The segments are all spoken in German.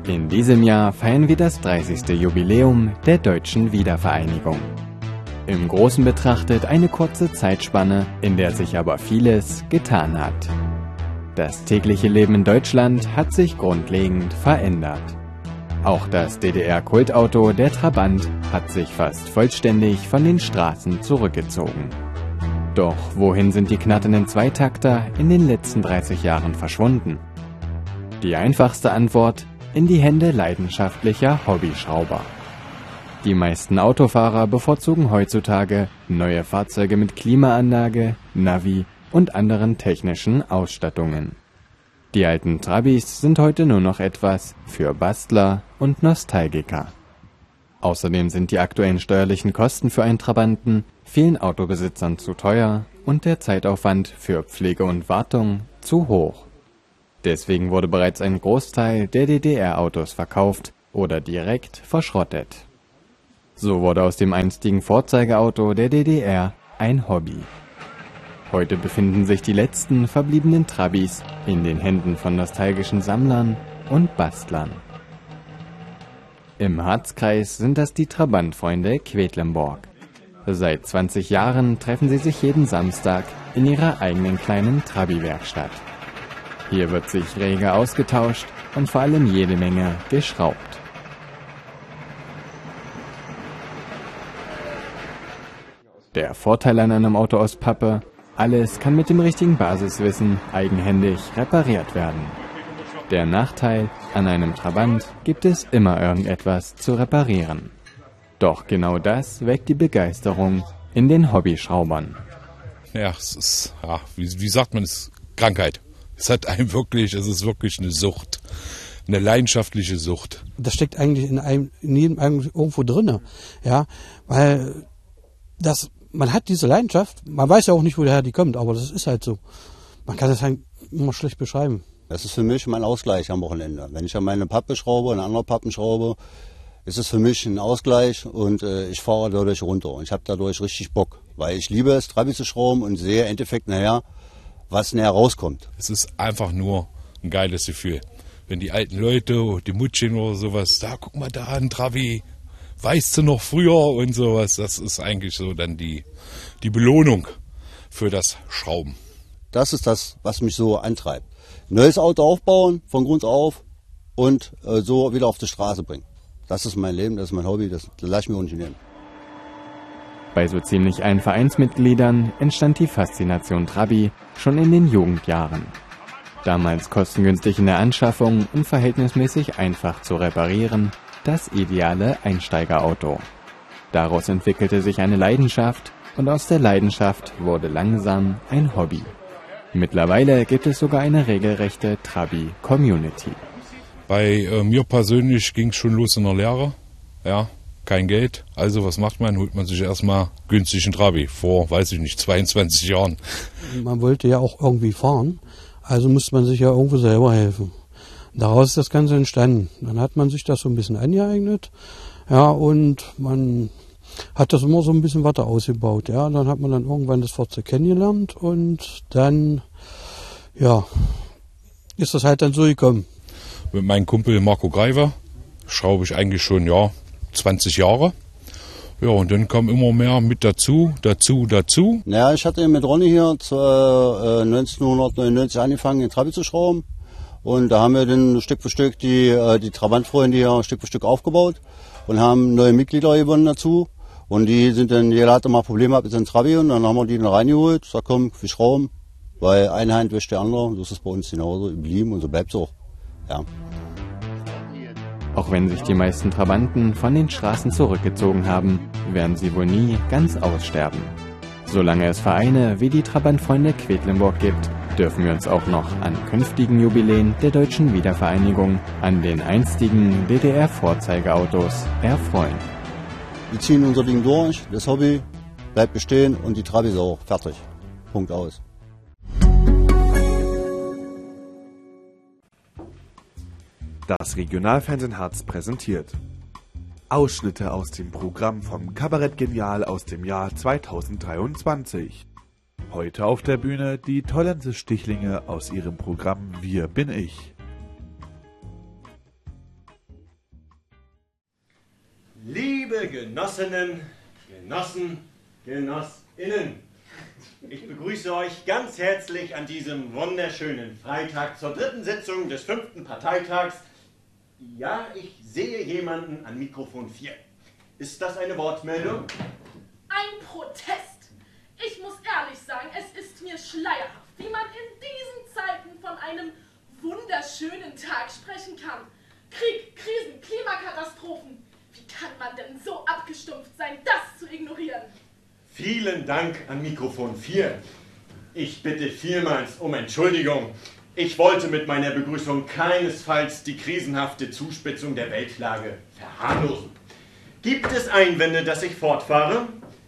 In diesem Jahr feiern wir das 30. Jubiläum der deutschen Wiedervereinigung. Im Großen betrachtet eine kurze Zeitspanne, in der sich aber vieles getan hat. Das tägliche Leben in Deutschland hat sich grundlegend verändert. Auch das DDR-Kultauto, der Trabant, hat sich fast vollständig von den Straßen zurückgezogen. Doch wohin sind die knatternden Zweitakter in den letzten 30 Jahren verschwunden? Die einfachste Antwort: in die Hände leidenschaftlicher Hobbyschrauber. Die meisten Autofahrer bevorzugen heutzutage neue Fahrzeuge mit Klimaanlage, Navi und anderen technischen Ausstattungen. Die alten Trabis sind heute nur noch etwas für Bastler und Nostalgiker. Außerdem sind die aktuellen steuerlichen Kosten für einen Trabanten vielen Autobesitzern zu teuer und der Zeitaufwand für Pflege und Wartung zu hoch. Deswegen wurde bereits ein Großteil der DDR-Autos verkauft oder direkt verschrottet. So wurde aus dem einstigen Vorzeigeauto der DDR ein Hobby. Heute befinden sich die letzten verbliebenen Trabis in den Händen von nostalgischen Sammlern und Bastlern. Im Harzkreis sind das die Trabantfreunde Quedlinburg. Seit 20 Jahren treffen sie sich jeden Samstag in ihrer eigenen kleinen Trabi-Werkstatt. Hier wird sich rege ausgetauscht und vor allem jede Menge geschraubt. Der Vorteil an einem Auto aus Pappe: alles kann mit dem richtigen Basiswissen eigenhändig repariert werden. Der Nachteil: an einem Trabant gibt es immer irgendetwas zu reparieren. Doch genau das weckt die Begeisterung in den Hobbyschraubern. Ja, es ist, wie sagt man es? Krankheit. Es ist wirklich eine Sucht. Eine leidenschaftliche Sucht. Das steckt eigentlich in jedem eigentlich irgendwo drin. Ja, weil man hat diese Leidenschaft, man weiß ja auch nicht, woher die kommt, aber das ist halt so. Man kann das halt immer schlecht beschreiben. Das ist für mich mein Ausgleich am Wochenende. Wenn ich an meine Pappe schraube, an andere Pappen schraube, ist es für mich ein Ausgleich und ich fahre dadurch runter. Und ich habe dadurch richtig Bock, weil ich liebe es, Trabi zu schrauben und sehe im Endeffekt nachher, was näher rauskommt. Es ist einfach nur ein geiles Gefühl. Wenn die alten Leute, die Mutschen oder sowas, da guck mal da, ein Trabi, weißt du noch früher und sowas, das ist eigentlich so dann die Belohnung für das Schrauben. Das ist das, was mich so antreibt. Neues Auto aufbauen, von Grund auf und so wieder auf die Straße bringen. Das ist mein Leben, das ist mein Hobby, das lasse ich mir auch nicht nehmen. Bei so ziemlich allen Vereinsmitgliedern entstand die Faszination Trabi schon in den Jugendjahren. Damals kostengünstig in der Anschaffung und verhältnismäßig einfach zu reparieren, das ideale Einsteigerauto. Daraus entwickelte sich eine Leidenschaft und aus der Leidenschaft wurde langsam ein Hobby. Mittlerweile gibt es sogar eine regelrechte Trabi-Community. Bei mir persönlich ging es schon los in der Lehre. Ja, kein Geld. Also was macht man? Holt man sich erstmal günstig einen Trabi. Vor, 22 Jahren. Man wollte ja auch irgendwie fahren, also musste man sich ja irgendwo selber helfen. Daraus ist das Ganze entstanden. Dann hat man sich das so ein bisschen angeeignet. Ja, und man hat das immer so ein bisschen weiter ausgebaut. Ja, dann hat man dann irgendwann das Fahrzeug kennengelernt und dann, ja, ist das halt dann so gekommen. Mit meinem Kumpel Marco Greiver schraube ich eigentlich schon 20 Jahre. Ja, und dann kam immer mehr mit dazu. Ja, ich hatte mit Ronny hier 1999 angefangen, den Trabi zu schrauben. Und da haben wir dann Stück für Stück die Trabantfreunde hier Stück für Stück aufgebaut und haben neue Mitglieder gewonnen dazu. Und die sind dann, jeder hatte mal Probleme mit seinem Trabi und dann haben wir die dann reingeholt. Sag komm, wir schrauben, weil eine Hand wäscht die andere. So ist es bei uns genauso geblieben und so bleibt es auch. Ja. Auch wenn sich die meisten Trabanten von den Straßen zurückgezogen haben, werden sie wohl nie ganz aussterben. Solange es Vereine wie die Trabantfreunde Quedlinburg gibt, dürfen wir uns auch noch an künftigen Jubiläen der deutschen Wiedervereinigung an den einstigen DDR-Vorzeigeautos erfreuen. Wir ziehen unser Ding durch, das Hobby bleibt bestehen und die Trabi ist auch fertig. Punkt aus. Das Regionalfernsehen Harz präsentiert Ausschnitte aus dem Programm vom Kabarett Genial aus dem Jahr 2023. Heute auf der Bühne die Tollense Stichlinge aus ihrem Programm Wir bin ich. Liebe Genossinnen, Genossen, Genossinnen, ich begrüße euch ganz herzlich an diesem wunderschönen Freitag zur dritten Sitzung des 5. Parteitags. Ja, ich sehe jemanden an Mikrofon 4. Ist das eine Wortmeldung? Ein Protest. Ich muss ehrlich sagen, es ist mir schleierhaft, wie man in diesen Zeiten von einem wunderschönen Tag sprechen kann. Krieg, Krisen, Klimakatastrophen. Wie kann man denn so abgestumpft sein, das zu ignorieren? Vielen Dank an Mikrofon 4. Ich bitte vielmals um Entschuldigung. Ich wollte mit meiner Begrüßung keinesfalls die krisenhafte Zuspitzung der Weltlage verharmlosen. Gibt es Einwände, dass ich fortfahre?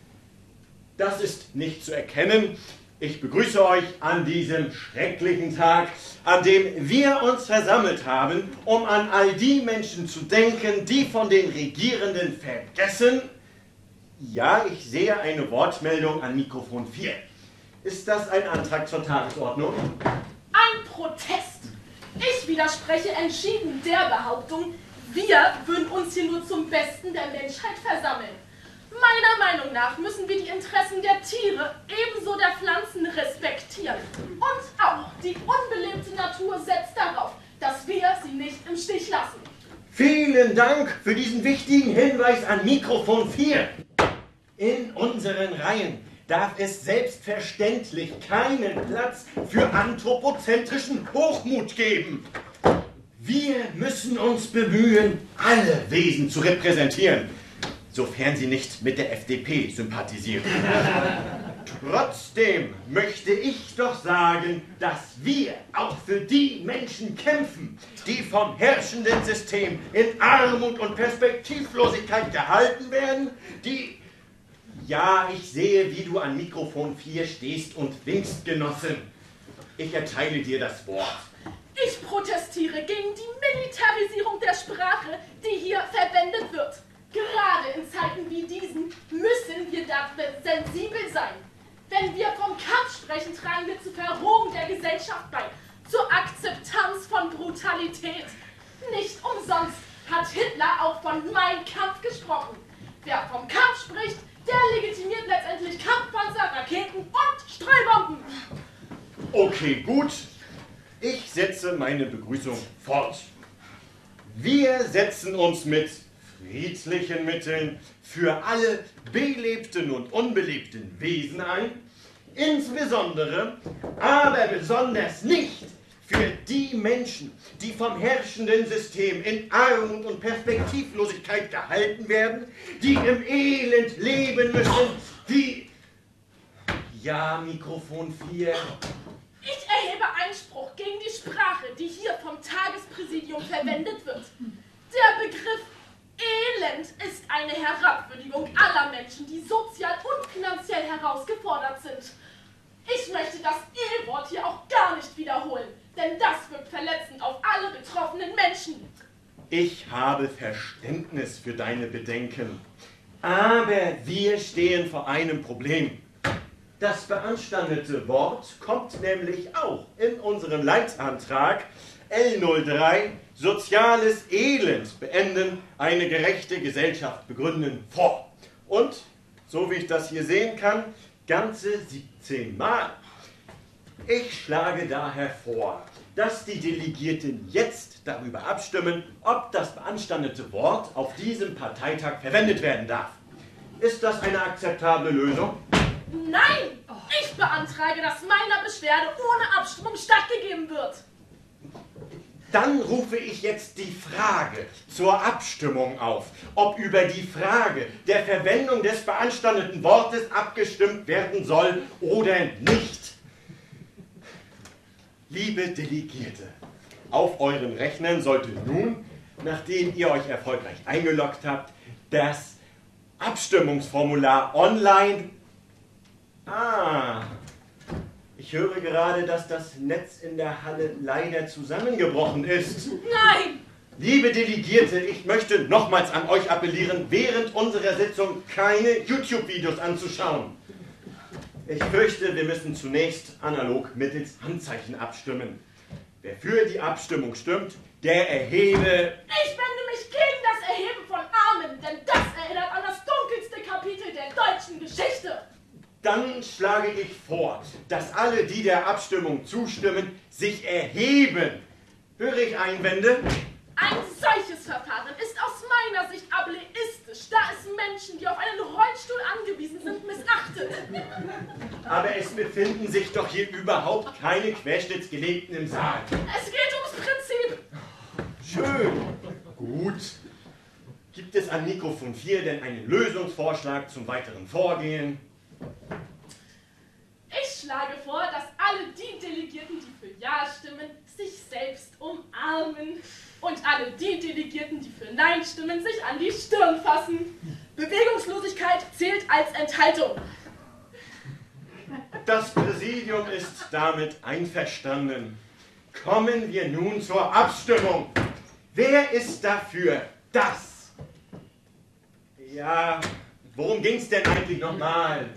Das ist nicht zu erkennen. Ich begrüße euch an diesem schrecklichen Tag, an dem wir uns versammelt haben, um an all die Menschen zu denken, die von den Regierenden vergessen. Ja, ich sehe eine Wortmeldung an Mikrofon 4. Ist das ein Antrag zur Tagesordnung? Ein Protest. Ich widerspreche entschieden der Behauptung, wir würden uns hier nur zum Besten der Menschheit versammeln. Meiner Meinung nach müssen wir die Interessen der Tiere ebenso der Pflanzen respektieren. Und auch die unbelebte Natur setzt darauf, dass wir sie nicht im Stich lassen. Vielen Dank für diesen wichtigen Hinweis an Mikrofon 4. In unseren Reihen darf es selbstverständlich keinen Platz für anthropozentrischen Hochmut geben. Wir müssen uns bemühen, alle Wesen zu repräsentieren, sofern sie nicht mit der FDP sympathisieren. Trotzdem möchte ich doch sagen, dass wir auch für die Menschen kämpfen, die vom herrschenden System in Armut und Perspektivlosigkeit gehalten werden, die... Ja, ich sehe, wie du an Mikrofon 4 stehst und winkst, Genossin. Ich erteile dir das Wort. Ich protestiere gegen die Militarisierung der Sprache, die hier verwendet wird. Gerade in Zeiten wie diesen müssen wir dafür sensibel sein. Wenn wir vom Kampf sprechen, tragen wir zur Verrohung der Gesellschaft bei, zur Akzeptanz von Brutalität. Nicht umsonst hat Hitler auch von Mein Kampf gesprochen. Wer vom Kampf spricht, der legitimiert letztendlich Kampfpanzer, Raketen und Streubomben. Okay, gut. Ich setze meine Begrüßung fort. Wir setzen uns mit friedlichen Mitteln für alle belebten und unbelebten Wesen ein, insbesondere, aber besonders nicht für die Menschen, die vom herrschenden System in Armut und Perspektivlosigkeit gehalten werden, die im Elend leben müssen, die... Ja, Mikrofon 4. Ich erhebe Einspruch gegen die Sprache, die hier vom Tagespräsidium verwendet wird. Der Begriff Elend ist eine Herabwürdigung aller Menschen, die sozial und finanziell herausgefordert sind. Ich möchte das E-Wort hier auch gar nicht wiederholen, denn das wirkt verletzend auf alle betroffenen Menschen. Ich habe Verständnis für deine Bedenken, aber wir stehen vor einem Problem. Das beanstandete Wort kommt nämlich auch in unserem Leitantrag L03 Soziales Elend beenden, eine gerechte Gesellschaft begründen vor. Und, so wie ich das hier sehen kann, ganze 17 Mal. Ich schlage daher vor, dass die Delegierten jetzt darüber abstimmen, ob das beanstandete Wort auf diesem Parteitag verwendet werden darf. Ist das eine akzeptable Lösung? Nein! Ich beantrage, dass meiner Beschwerde ohne Abstimmung stattgegeben wird. Dann rufe ich jetzt die Frage zur Abstimmung auf, ob über die Frage der Verwendung des beanstandeten Wortes abgestimmt werden soll oder nicht. Liebe Delegierte, auf euren Rechnern sollte nun, nachdem ihr euch erfolgreich eingeloggt habt, das Abstimmungsformular online... Ich höre gerade, dass das Netz in der Halle leider zusammengebrochen ist. Nein! Liebe Delegierte, ich möchte nochmals an euch appellieren, während unserer Sitzung keine YouTube-Videos anzuschauen. Ich fürchte, wir müssen zunächst analog mittels Handzeichen abstimmen. Wer für die Abstimmung stimmt, der erhebe... Ich wende mich gegen das Erheben von Armen, denn das erinnert deutschen Geschichte. Dann schlage ich vor, dass alle, die der Abstimmung zustimmen, sich erheben. Höre ich Einwände? Ein solches Verfahren ist aus meiner Sicht ableistisch, da es Menschen, die auf einen Rollstuhl angewiesen sind, missachtet. Aber es befinden sich doch hier überhaupt keine Querschnittsgelähmten im Saal. Es geht ums Prinzip. Schön. Gut. Gibt es an Mikrofon 4 denn einen Lösungsvorschlag zum weiteren Vorgehen? Ich schlage vor, dass alle die Delegierten, die für Ja stimmen, sich selbst umarmen. Und alle die Delegierten, die für Nein stimmen, sich an die Stirn fassen. Bewegungslosigkeit zählt als Enthaltung. Das Präsidium ist damit einverstanden. Kommen wir nun zur Abstimmung. Wer ist dafür das? Ja, worum ging es denn eigentlich nochmal?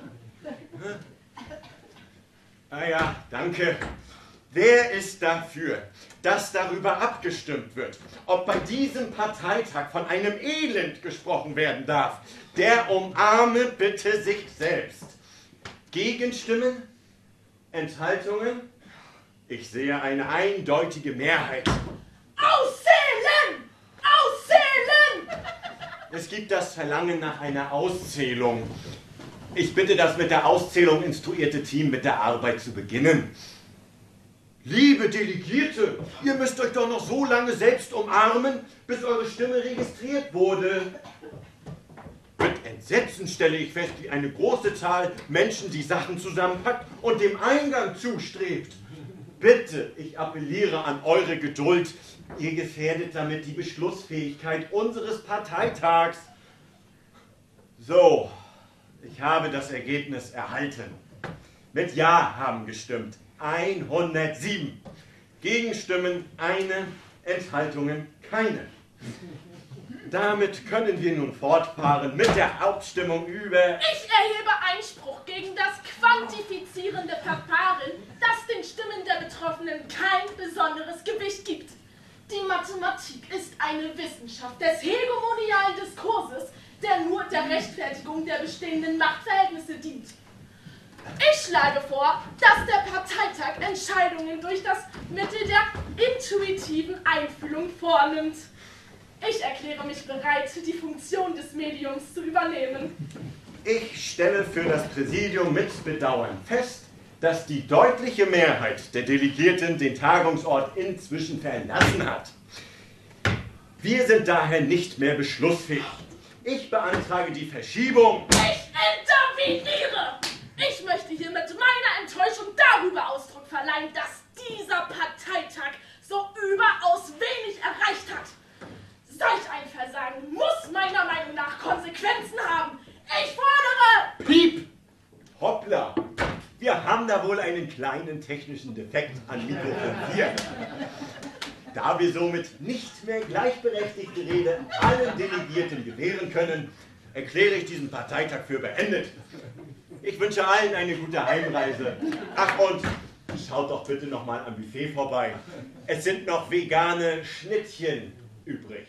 Ah ja, danke. Wer ist dafür, dass darüber abgestimmt wird, ob bei diesem Parteitag von einem Elend gesprochen werden darf? Der umarme bitte sich selbst. Gegenstimmen? Enthaltungen? Ich sehe eine eindeutige Mehrheit. Auszählen! Auszählen! Es gibt das Verlangen nach einer Auszählung. Ich bitte das mit der Auszählung instruierte Team mit der Arbeit zu beginnen. Liebe Delegierte, ihr müsst euch doch noch so lange selbst umarmen, bis eure Stimme registriert wurde. Mit Entsetzen stelle ich fest, wie eine große Zahl Menschen die Sachen zusammenpackt und dem Eingang zustrebt. Bitte, ich appelliere an eure Geduld. Ihr gefährdet damit die Beschlussfähigkeit unseres Parteitags. So, ich habe das Ergebnis erhalten. Mit Ja haben gestimmt 107. Gegenstimmen eine, Enthaltungen keine. Damit können wir nun fortfahren mit der Abstimmung über... Ich erhebe Einspruch gegen das quantifizierende Verfahren, das den Stimmen der Betroffenen kein besonderes Gewicht gibt. Die Mathematik ist eine Wissenschaft des hegemonialen Diskurses, der nur der Rechtfertigung der bestehenden Machtverhältnisse dient. Ich schlage vor, dass der Parteitag Entscheidungen durch das Mittel der intuitiven Einfühlung vornimmt. Ich erkläre mich bereit, die Funktion des Mediums zu übernehmen. Ich stelle für das Präsidium mit Bedauern fest, dass die deutliche Mehrheit der Delegierten den Tagungsort inzwischen verlassen hat. Wir sind daher nicht mehr beschlussfähig. Ich beantrage die Verschiebung. Ich interveniere! Ich möchte hiermit meiner Enttäuschung darüber Ausdruck verleihen, dass dieser Parteitag so überaus wenig erreicht hat. Solch ein Versagen muss meiner Meinung nach Konsequenzen haben. Ich fordere... Piep! Hoppla! Wir haben da wohl einen kleinen technischen Defekt an Mikrofon 4. Da wir somit nicht mehr gleichberechtigte Rede allen Delegierten gewähren können, erkläre ich diesen Parteitag für beendet. Ich wünsche allen eine gute Heimreise. Ach und schaut doch bitte noch mal am Buffet vorbei. Es sind noch vegane Schnittchen übrig.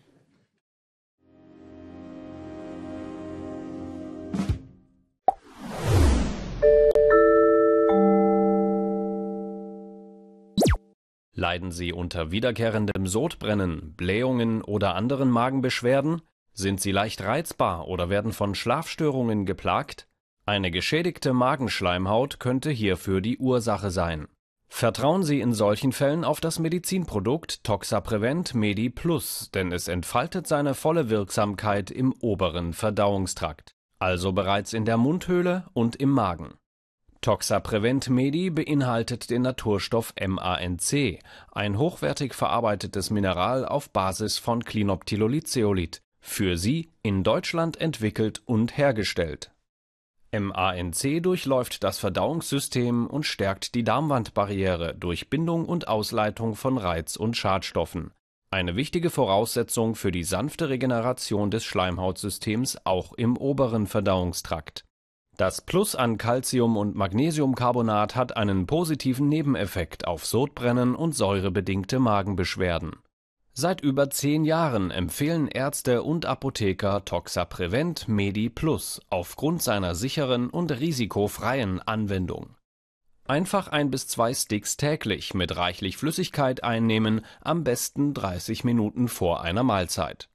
Leiden Sie unter wiederkehrendem Sodbrennen, Blähungen oder anderen Magenbeschwerden? Sind Sie leicht reizbar oder werden von Schlafstörungen geplagt? Eine geschädigte Magenschleimhaut könnte hierfür die Ursache sein. Vertrauen Sie in solchen Fällen auf das Medizinprodukt Toxaprevent Medi Plus, denn es entfaltet seine volle Wirksamkeit im oberen Verdauungstrakt, also bereits in der Mundhöhle und im Magen. Toxaprevent Medi beinhaltet den Naturstoff MANC, ein hochwertig verarbeitetes Mineral auf Basis von Clinoptilolid-Zeolit, für Sie in Deutschland entwickelt und hergestellt. MANC durchläuft das Verdauungssystem und stärkt die Darmwandbarriere durch Bindung und Ausleitung von Reiz- und Schadstoffen. Eine wichtige Voraussetzung für die sanfte Regeneration des Schleimhautsystems auch im oberen Verdauungstrakt. Das Plus an Calcium- und Magnesiumcarbonat hat einen positiven Nebeneffekt auf Sodbrennen und säurebedingte Magenbeschwerden. Seit über 10 Jahren empfehlen Ärzte und Apotheker Toxaprevent Medi Plus aufgrund seiner sicheren und risikofreien Anwendung. Einfach 1 bis 2 Sticks täglich mit reichlich Flüssigkeit einnehmen, am besten 30 Minuten vor einer Mahlzeit.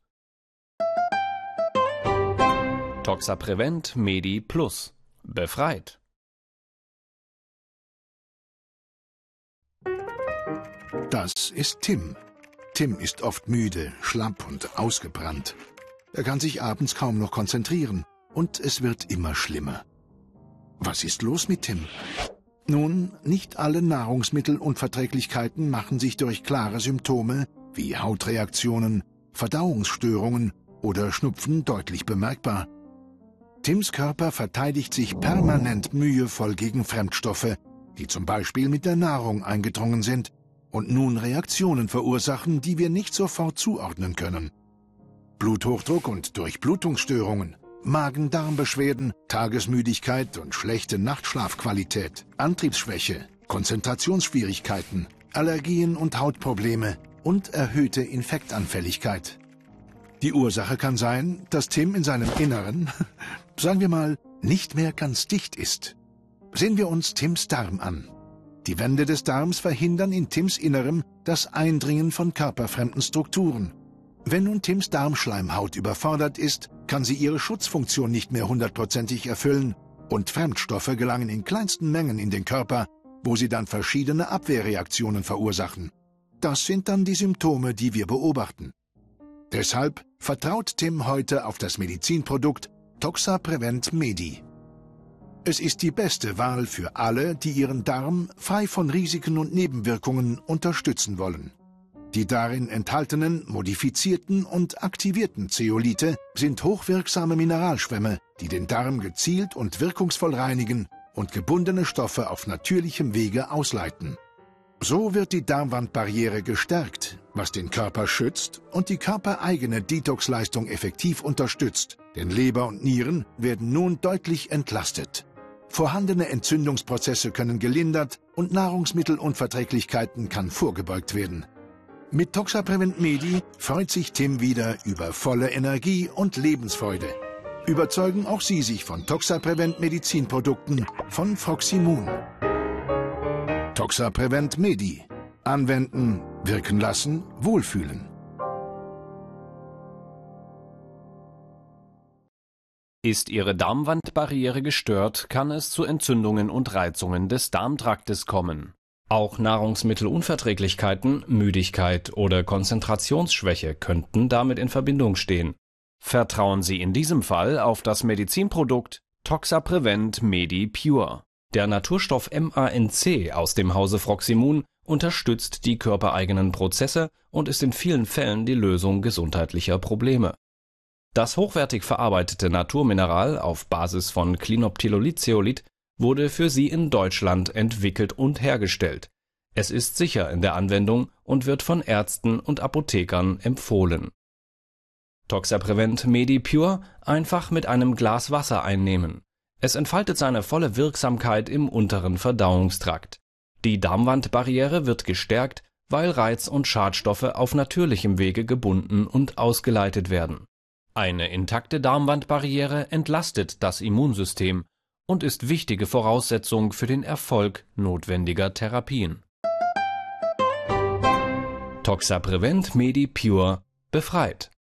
Toxaprevent Medi Plus. Befreit! Das ist Tim. Tim ist oft müde, schlapp und ausgebrannt. Er kann sich abends kaum noch konzentrieren und es wird immer schlimmer. Was ist los mit Tim? Nun, nicht alle Nahrungsmittelunverträglichkeiten machen sich durch klare Symptome wie Hautreaktionen, Verdauungsstörungen oder Schnupfen deutlich bemerkbar. Tims Körper verteidigt sich permanent mühevoll gegen Fremdstoffe, die zum Beispiel mit der Nahrung eingedrungen sind und nun Reaktionen verursachen, die wir nicht sofort zuordnen können. Bluthochdruck und Durchblutungsstörungen, Magen-Darm-Beschwerden, Tagesmüdigkeit und schlechte Nachtschlafqualität, Antriebsschwäche, Konzentrationsschwierigkeiten, Allergien und Hautprobleme und erhöhte Infektanfälligkeit. Die Ursache kann sein, dass Tim in seinem Inneren, sagen wir mal, nicht mehr ganz dicht ist. Sehen wir uns Tims Darm an. Die Wände des Darms verhindern in Tims Innerem das Eindringen von körperfremden Strukturen. Wenn nun Tims Darmschleimhaut überfordert ist, kann sie ihre Schutzfunktion nicht mehr 100%ig erfüllen und Fremdstoffe gelangen in kleinsten Mengen in den Körper, wo sie dann verschiedene Abwehrreaktionen verursachen. Das sind dann die Symptome, die wir beobachten. Deshalb vertraut Tim heute auf das Medizinprodukt Toxaprevent Medi. Es ist die beste Wahl für alle, die ihren Darm frei von Risiken und Nebenwirkungen unterstützen wollen. Die darin enthaltenen, modifizierten und aktivierten Zeolithe sind hochwirksame Mineralschwämme, die den Darm gezielt und wirkungsvoll reinigen und gebundene Stoffe auf natürlichem Wege ausleiten. So wird die Darmwandbarriere gestärkt, was den Körper schützt und die körpereigene Detoxleistung effektiv unterstützt, denn Leber und Nieren werden nun deutlich entlastet. Vorhandene Entzündungsprozesse können gelindert und Nahrungsmittelunverträglichkeiten kann vorgebeugt werden. Mit Toxaprevent Medi freut sich Tim wieder über volle Energie und Lebensfreude. Überzeugen auch Sie sich von Toxaprevent Medizinprodukten von Froximun. Toxaprevent Medi. Anwenden, wirken lassen, wohlfühlen. Ist Ihre Darmwandbarriere gestört, kann es zu Entzündungen und Reizungen des Darmtraktes kommen. Auch Nahrungsmittelunverträglichkeiten, Müdigkeit oder Konzentrationsschwäche könnten damit in Verbindung stehen. Vertrauen Sie in diesem Fall auf das Medizinprodukt Toxaprevent Medi Pure. Der Naturstoff MANC aus dem Hause Froximun unterstützt die körpereigenen Prozesse und ist in vielen Fällen die Lösung gesundheitlicher Probleme. Das hochwertig verarbeitete Naturmineral auf Basis von Clinoptilolitzeolit wurde für Sie in Deutschland entwickelt und hergestellt. Es ist sicher in der Anwendung und wird von Ärzten und Apothekern empfohlen. Toxaprevent Medi Pure einfach mit einem Glas Wasser einnehmen. Es entfaltet seine volle Wirksamkeit im unteren Verdauungstrakt. Die Darmwandbarriere wird gestärkt, weil Reiz- und Schadstoffe auf natürlichem Wege gebunden und ausgeleitet werden. Eine intakte Darmwandbarriere entlastet das Immunsystem und ist wichtige Voraussetzung für den Erfolg notwendiger Therapien. Toxaprevent Medi Pure befreit!